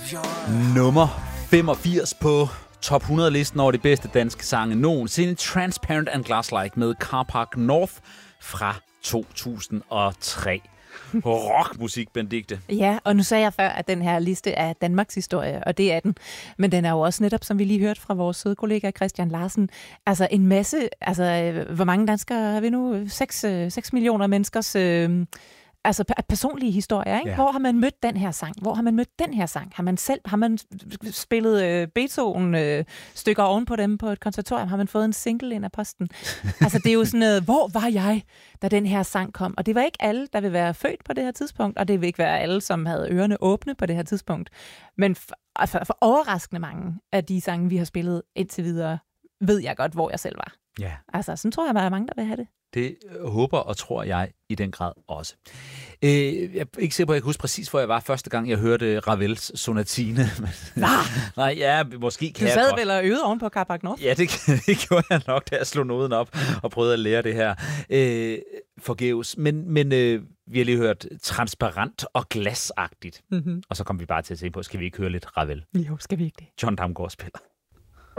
Nummer 85 på top 100-listen over de bedste danske sange nogensinde. Transparent and Glass-like med Car Park North fra 2003. Rockmusik, Benedikte. Ja, og nu sagde jeg før, at den her liste er Danmarks historie, og det er den. Men den er jo også netop, som vi lige hørte fra vores søde kollega Christian Larsen, altså en masse, hvor mange danskere har vi nu? 6 millioner menneskers personlige historier, ikke? Ja. Hvor har man mødt den her sang? Hvor har man mødt den her sang? Har man spillet Beethoven-stykker oven på dem på et konservatorium? Har man fået en single ind af posten? Altså, det er jo sådan noget, hvor var jeg, da den her sang kom? Og det var ikke alle, der vil være født på det her tidspunkt, og det vil ikke være alle, som havde ørerne åbne på det her tidspunkt. Men for overraskende mange af de sange, vi har spillet indtil videre, ved jeg godt, hvor jeg selv var. Ja. Altså, sådan tror jeg, der er mange, der vil have det. Det håber og tror jeg i den grad også. Jeg er ikke sikker på, at jeg kan huske præcis, hvor jeg var første gang, jeg hørte Ravels Sonatine. Nej, ja, måske kan jeg godt. Du sad vel og øvede oven på Car Park North? Ja, det gjorde jeg nok, da jeg slog noden op og prøvede at lære det her forgæves. Men vi har lige hørt transparent og glasagtigt. Mm-hmm. Og så kom vi bare til at se på, skal vi ikke høre lidt Ravel? Jo, skal vi ikke det? John Damgaard spiller.